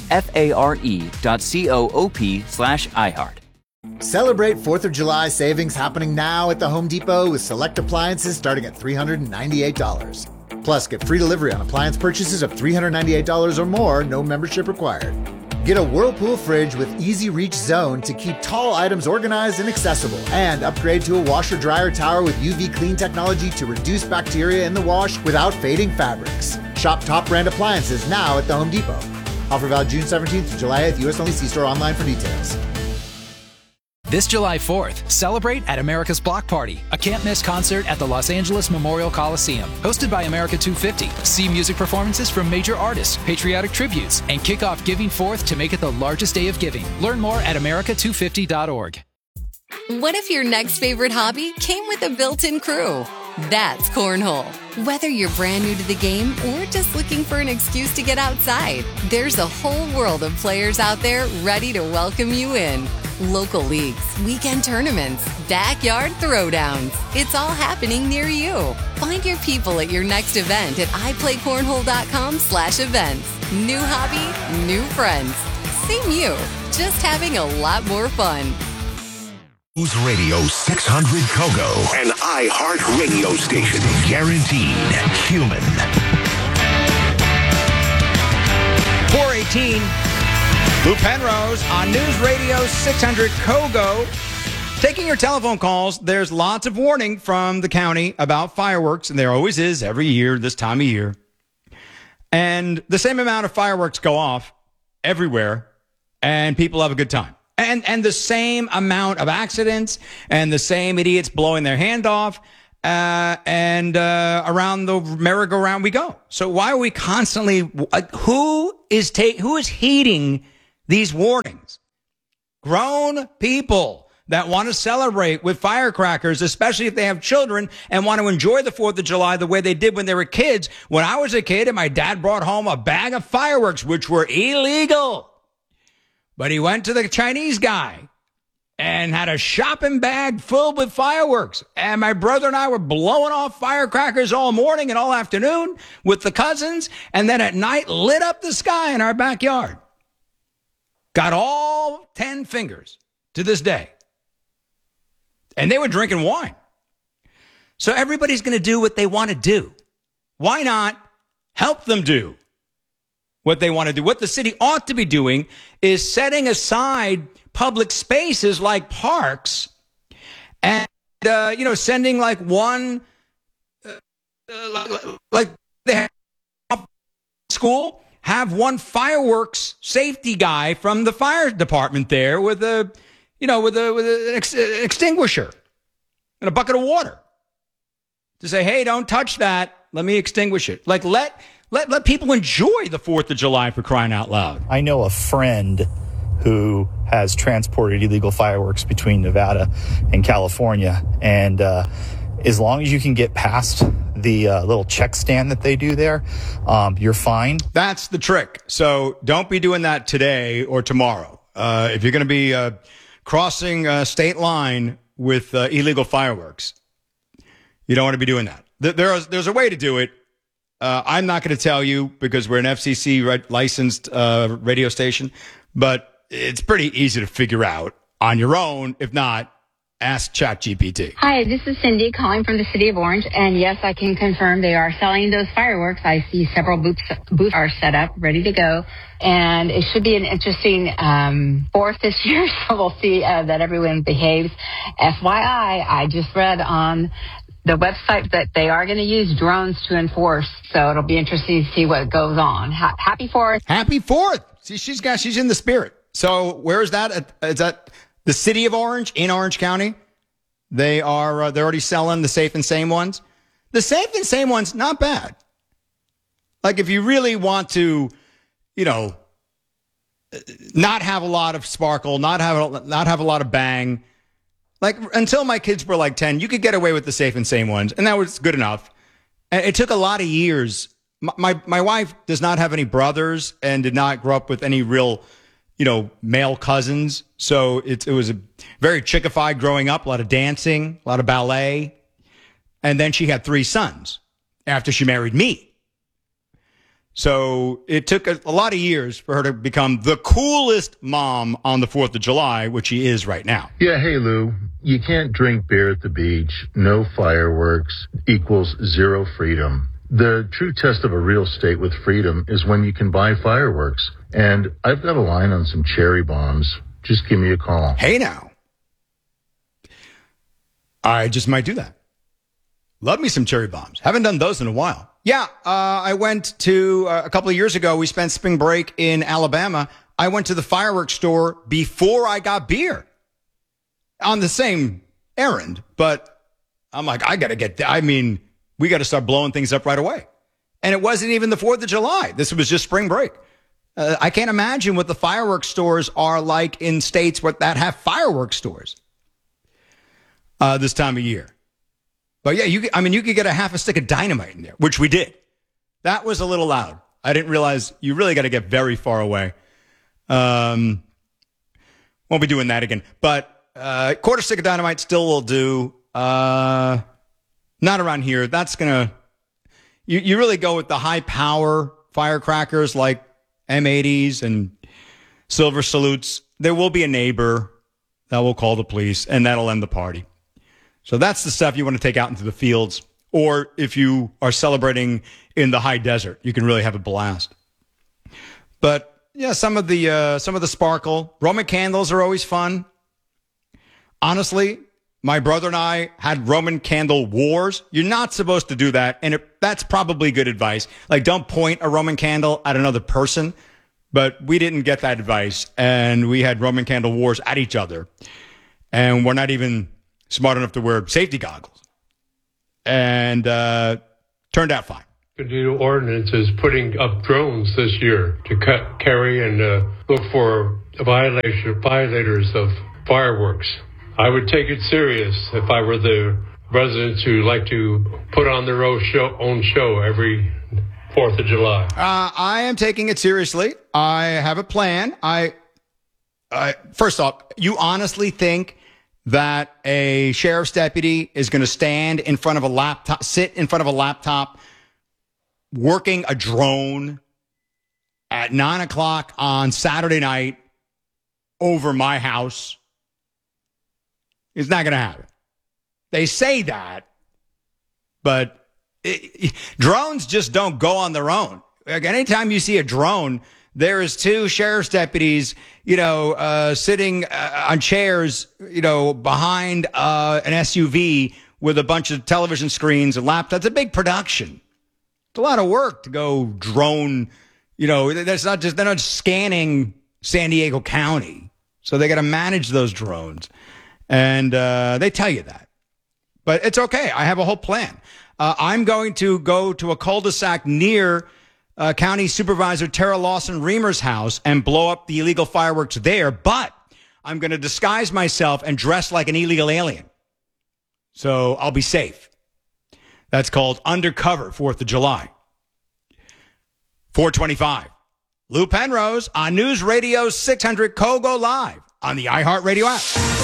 FARE.coop/iHeart. Celebrate 4th of July savings happening now at the Home Depot with select appliances starting at $398. Plus, get free delivery on appliance purchases of $398 or more, no membership required. Get a Whirlpool fridge with easy reach zone to keep tall items organized and accessible, and upgrade to a washer-dryer tower with UV clean technology to reduce bacteria in the wash without fading fabrics. Shop top brand appliances now at the Home Depot. Offer valid June 17th to July 8th, U.S. only. See store online for details. This July 4th, celebrate at America's Block Party, a can't-miss concert at the Los Angeles Memorial Coliseum. Hosted by America 250, see music performances from major artists, patriotic tributes, and kick off Giving Forth to make it the largest day of giving. Learn more at america250.org. What if your next favorite hobby came with a built-in crew? That's Cornhole. Whether you're brand new to the game or just looking for an excuse to get outside, there's a whole world of players out there ready to welcome you in. Local leagues, weekend tournaments, backyard throwdowns. It's all happening near you. Find your people at your next event at iPlayCornhole.com/events. New hobby, new friends. Same you, just having a lot more fun. News Radio 600 Kogo, an iHeart radio station. Guaranteed human. 18. Lou Penrose on News Radio 600 Kogo. Taking your telephone calls, there's lots of warning from the county about fireworks, and there always is every year this time of year. And the same amount of fireworks go off everywhere, and people have a good time. And the same amount of accidents and the same idiots blowing their hand off and around the merry-go-round we go. So why are we constantly who is heeding these warnings? Grown people that want to celebrate with firecrackers, especially if they have children and want to enjoy the 4th of July the way they did when they were kids. When I was a kid and my dad brought home a bag of fireworks, which were illegal. But he went to the Chinese guy and had a shopping bag filled with fireworks. And my brother and I were blowing off firecrackers all morning and all afternoon with the cousins. And then at night lit up the sky in our backyard. Got all 10 fingers to this day. And they were drinking wine. So everybody's going to do what they want to do. Why not help them do what they want to do? What the city ought to be doing is setting aside public spaces like parks and, sending like one, like they have school, have one fireworks safety guy from the fire department there with an extinguisher and a bucket of water to say, hey, don't touch that. Let me extinguish it. Like let people enjoy the 4th of July, for crying out loud. I know a friend who has transported illegal fireworks between Nevada and California. And as long as you can get past the little check stand that they do there, you're fine. That's the trick. So don't be doing that today or tomorrow. If you're going to be crossing a state line with illegal fireworks, you don't want to be doing that. There's a way to do it. I'm not going to tell you because we're an FCC licensed radio station, but it's pretty easy to figure out on your own. If not, ask ChatGPT. Hi, this is Cindy calling from the city of Orange. And yes, I can confirm they are selling those fireworks. I see several booths are set up, ready to go. And it should be an interesting 4th this year. So we'll see that everyone behaves. FYI, I just read on the website that they are going to use drones to enforce. So it'll be interesting to see what goes on. Happy 4th. Happy 4th. See, she's in the spirit. So where is that? Is that the city of Orange in Orange County? They're already selling the Safe and Sane ones. The Safe and Sane ones, not bad. Like if you really want to, not have a lot of sparkle, not have a lot of bang. Like until my kids were like 10, you could get away with the Safe and Sane ones, and that was good enough. And it took a lot of years. My wife does not have any brothers and did not grow up with any real, male cousins. So it was a very chickified growing up, a lot of dancing, a lot of ballet. And then she had 3 sons after she married me. So it took a lot of years for her to become the coolest mom on the 4th of July, which she is right now. Yeah, hey, Lou. You can't drink beer at the beach. No fireworks equals zero freedom. The true test of a real state with freedom is when you can buy fireworks. And I've got a line on some cherry bombs. Just give me a call. Hey, now. I just might do that. Love me some cherry bombs. Haven't done those in a while. Yeah, I went to, a couple of years ago, we spent spring break in Alabama. I went to the fireworks store before I got beer on the same errand. But I'm like, we got to start blowing things up right away. And it wasn't even the 4th of July. This was just spring break. I can't imagine what the fireworks stores are like in states that have fireworks stores this time of year. But yeah, you could get a half a stick of dynamite in there, which we did. That was a little loud. I didn't realize you really got to get very far away. Won't be doing that again. But quarter stick of dynamite still will do. Not around here. That's going to... You really go with the high power firecrackers like M80s and silver salutes. There will be a neighbor that will call the police, and that'll end the party. So that's the stuff you want to take out into the fields. Or if you are celebrating in the high desert, you can really have a blast. But some of the sparkle. Roman candles are always fun. Honestly, my brother and I had Roman candle wars. You're not supposed to do that, and that's probably good advice. Like, don't point a Roman candle at another person. But we didn't get that advice, and we had Roman candle wars at each other. And we're not even smart enough to wear safety goggles. And turned out fine. The new ordinance is putting up drones this year to carry and look for violators of fireworks. I would take it serious if I were the residents who like to put on their own show every 4th of July. I am taking it seriously. I have a plan. First off, you honestly think that a sheriff's deputy is going to sit in front of a laptop, working a drone at 9:00 on Saturday night over my house? It's not going to happen. They say that, but drones just don't go on their own. Like, anytime you see a drone, there is 2 sheriff's deputies, sitting on chairs, behind an SUV with a bunch of television screens and laptops. It's a big production. It's a lot of work to go drone. They're not just scanning San Diego County. So they got to manage those drones. And they tell you that. But it's okay. I have a whole plan. I'm going to go to a cul-de-sac near County Supervisor Tara Lawson-Reamer's house and blow up the illegal fireworks there. But I'm going to disguise myself and dress like an illegal alien. So I'll be safe. That's called Undercover 4th of July. 425. Lou Penrose on News Radio 600 Kogo live on the iHeartRadio app.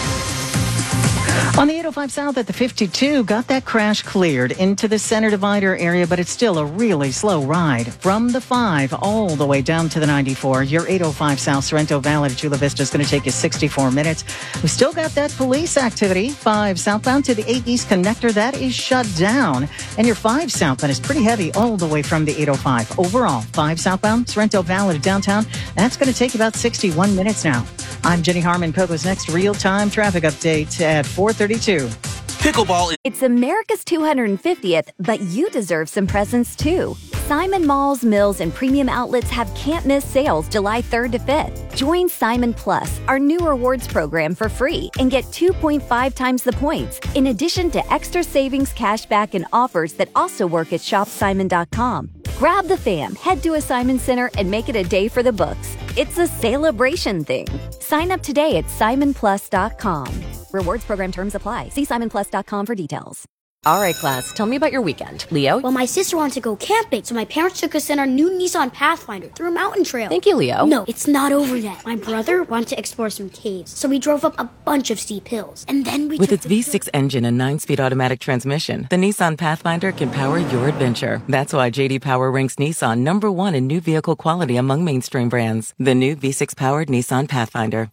On the 805 South at the 52, got that crash cleared into the center divider area, but it's still a really slow ride. From the 5 all the way down to the 94, your 805 South Sorrento Valley to Chula Vista is going to take you 64 minutes. We still got that police activity. 5 southbound to the 8 East connector, that is shut down. And your 5 southbound is pretty heavy all the way from the 805. Overall, 5 southbound, Sorrento Valley to downtown, that's going to take about 61 minutes now. I'm Jenny Harmon. Kogo's next real-time traffic update at 4:32. Pickleball. It's America's 250th, but you deserve some presents too. Simon Malls, Mills, and Premium Outlets have can't-miss sales July 3rd to 5th. Join Simon Plus, our new rewards program, for free and get 2.5 times the points, in addition to extra savings, cashback, and offers that also work at shopsimon.com. Grab the fam, head to a Simon Center, and make it a day for the books. It's a celebration thing. Sign up today at simonplus.com. Rewards program terms apply. See simonplus.com for details. All right, class, tell me about your weekend. Leo? Well, my sister wanted to go camping, so my parents took us in our new Nissan Pathfinder through a mountain trail. Thank you, Leo. No, it's not over yet. My brother wanted to explore some caves, so we drove up a bunch of steep hills. And then we With its V6 engine and 9-speed automatic transmission, the Nissan Pathfinder can power your adventure. That's why J.D. Power ranks Nissan #1 in new vehicle quality among mainstream brands. The new V6-powered Nissan Pathfinder.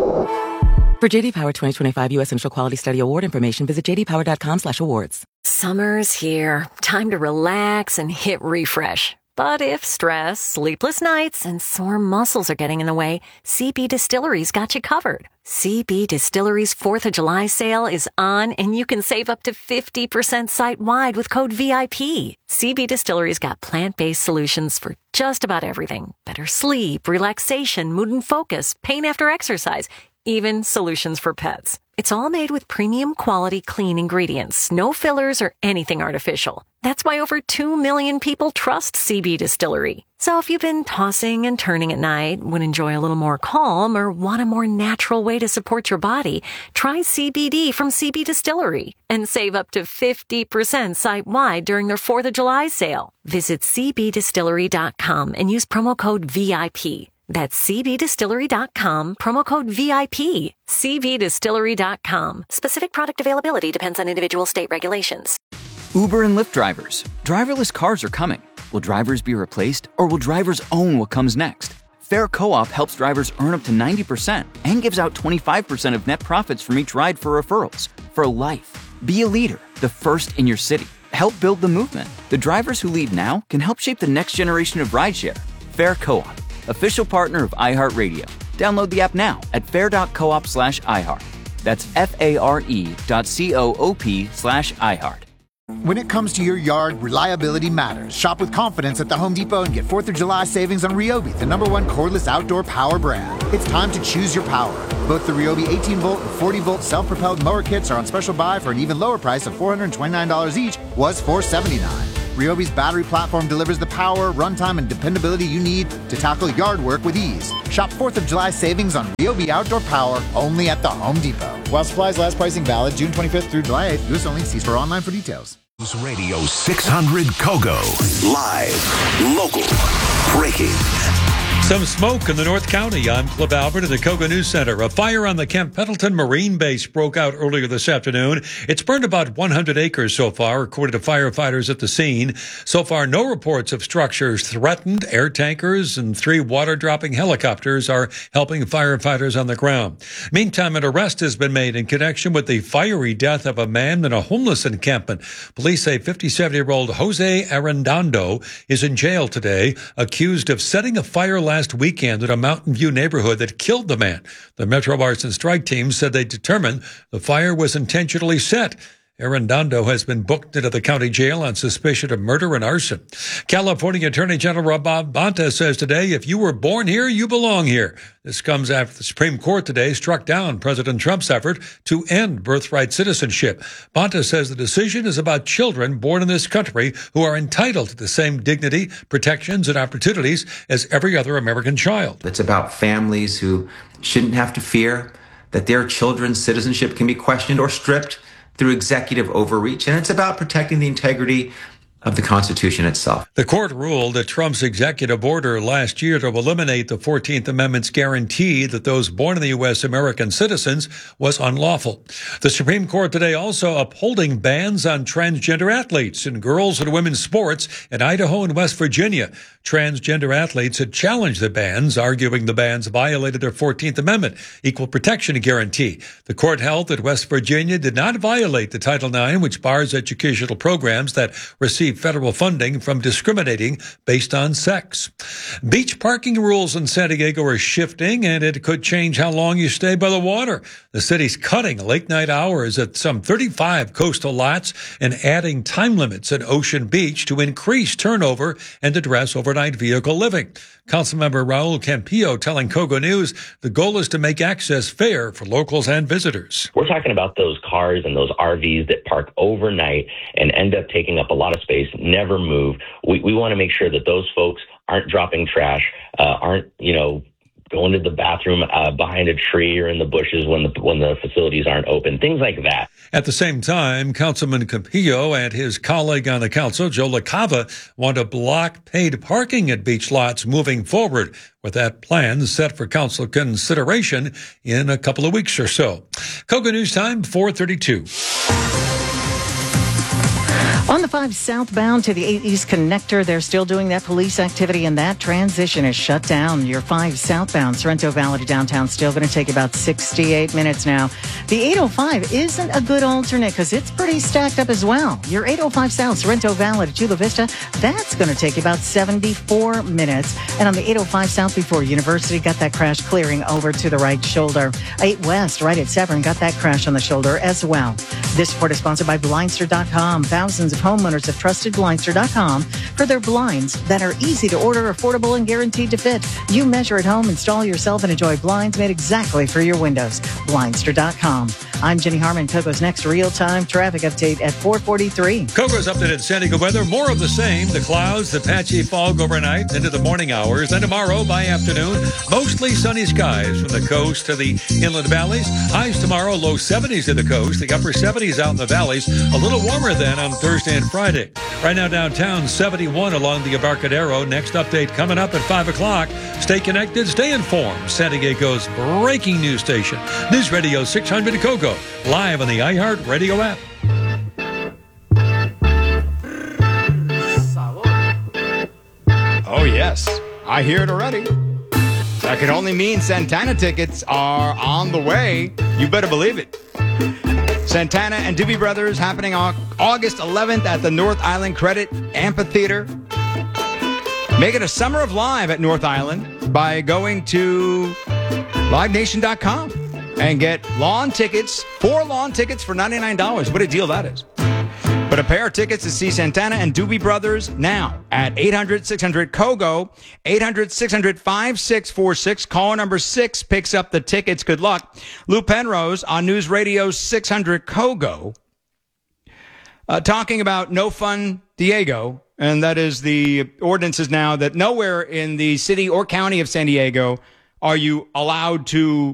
For J.D. Power 2025 U.S. Initial Quality Study Award information, visit jdpower.com/awards. Summer's here. Time to relax and hit refresh. But if stress, sleepless nights, and sore muscles are getting in the way, CB Distillery's got you covered. CB Distillery's 4th of July sale is on, and you can save up to 50% site-wide with code VIP. CB Distillery's got plant-based solutions for just about everything. Better sleep, relaxation, mood and focus, pain after exercise, even solutions for pets. It's all made with premium quality clean ingredients, no fillers or anything artificial. That's why over 2 million people trust CB Distillery. So if you've been tossing and turning at night, would enjoy a little more calm, or want a more natural way to support your body, try CBD from CB Distillery and save up to 50% site-wide during their 4th of July sale. Visit cbdistillery.com and use promo code VIP. That's cbdistillery.com, promo code VIP. cbdistillery.com. Specific product availability depends on individual state regulations. Uber and Lyft drivers. Driverless cars are coming. Will drivers be replaced, or will drivers own what comes next? Fair Co-op helps drivers earn up to 90% and gives out 25% of net profits from each ride for referrals. For life. Be a leader, the first in your city. Help build the movement. The drivers who lead now can help shape the next generation of rideshare. Fair Co-op. official partner of iHeartRadio. Download the app now at fair.coop/iHeart. That's FARE.coop/iHeart. When it comes to your yard, reliability matters. Shop with confidence at the Home Depot and get 4th of July savings on Ryobi, the #1 cordless outdoor power brand. It's time to choose your power. Both the Ryobi 18-volt and 40-volt self-propelled mower kits are on special buy for an even lower price of $429 each, was $479. Ryobi's battery platform delivers the power, runtime, and dependability you need to tackle yard work with ease. Shop 4th of July savings on Ryobi outdoor power only at the Home Depot. While supplies last, pricing valid June 25th through July 8th. US only. See store online for details. News Radio 600 Kogo. Live, local, breaking. Some smoke in the North County. I'm Cliff Albert in the Kogo News Center. A fire on the Camp Pendleton Marine Base broke out earlier this afternoon. It's burned about 100 acres so far, according to firefighters at the scene. So far, no reports of structures threatened. Air tankers and 3 water-dropping helicopters are helping firefighters on the ground. Meantime, an arrest has been made in connection with the fiery death of a man in a homeless encampment. Police say 57-year-old Jose Arredondo is in jail today, accused of setting a fire last weekend at a Mountain View neighborhood that killed the man. The Metro Arson Strike Team said they determined the fire was intentionally set. Arredondo has been booked into the county jail on suspicion of murder and arson. California Attorney General Bob Bonta says today, if you were born here, you belong here. This comes after the Supreme Court today struck down President Trump's effort to end birthright citizenship. Bonta says the decision is about children born in this country who are entitled to the same dignity, protections, and opportunities as every other American child. It's about families who shouldn't have to fear that their children's citizenship can be questioned or stripped through executive overreach, and it's about protecting the integrity of the Constitution itself. The court ruled that Trump's executive order last year to eliminate the 14th Amendment's guarantee that those born in the U.S. American citizens was unlawful. The Supreme Court today also upholding bans on transgender athletes in girls and women's sports in Idaho and West Virginia. Transgender athletes had challenged the bans, arguing the bans violated their 14th Amendment equal protection guarantee. The court held that West Virginia did not violate the Title IX, which bars educational programs that receive federal funding from discriminating based on sex. Beach parking rules in San Diego are shifting, and it could change how long you stay by the water. The city's cutting late night hours at some 35 coastal lots and adding time limits at Ocean Beach to increase turnover and address overnight vehicle living. Councilmember Raul Campillo telling Kogo News the goal is to make access fair for locals and visitors. We're talking about those cars and those RVs that park overnight and end up taking up a lot of space, never move. We want to make sure that those folks aren't dropping trash, aren't, going to the bathroom behind a tree or in the bushes when the facilities aren't open, things like that. At the same time, Councilman Campillo and his colleague on the council, Joe LaCava, want to block paid parking at beach lots moving forward, with that plan set for council consideration in a couple of weeks or so. Kogo News Time, 4:32. On the 5 southbound to the 8 east connector, they're still doing that police activity, and that transition is shut down. Your 5 southbound Sorrento Valley to downtown still going to take about 68 minutes now. The 805 isn't a good alternate because it's pretty stacked up as well. Your 805 south Sorrento Valley to Chula Vista, that's going to take about 74 minutes. And on the 805 south before University, got that crash clearing over to the right shoulder. 8 west right at Severn, got that crash on the shoulder as well. This report is sponsored by Blindster.com. Thousands of homeowners have trusted Blindster.com for their blinds that are easy to order, affordable, and guaranteed to fit. You measure at home, install yourself, and enjoy blinds made exactly for your windows. Blindster.com. I'm Jenny Harmon. Kogo's next real-time traffic update at 4:43. Kogo's updated San Diego weather. More of the same. The clouds, the patchy fog overnight into the morning hours. Then tomorrow by afternoon, mostly sunny skies from the coast to the inland valleys. Highs tomorrow, low 70s in the coast, the upper 70s out in the valleys. A little warmer then on Thursday and Friday. Right now downtown, 71 along the Embarcadero. Next update coming up at 5 o'clock. Stay connected, stay informed. San Diego's breaking news station. News Radio 600 Kogo, live on the iHeart Radio app. Oh, yes. I hear it already. That could only mean Santana tickets are on the way. You better believe it. Santana and Doobie Brothers happening on August 11th at the North Island Credit Amphitheater. Make it a summer of live at North Island by going to livenation.com and get lawn tickets, 4 lawn tickets for $99. What a deal that is. But a pair of tickets to see Santana and Doobie Brothers now at 800-600-KOGO, 800-600-5646. Caller number 6 picks up the tickets. Good luck. Lou Penrose on News Radio 600 KOGO talking about No Fun Diego, and that is the ordinances now that nowhere in the city or county of San Diego are you allowed to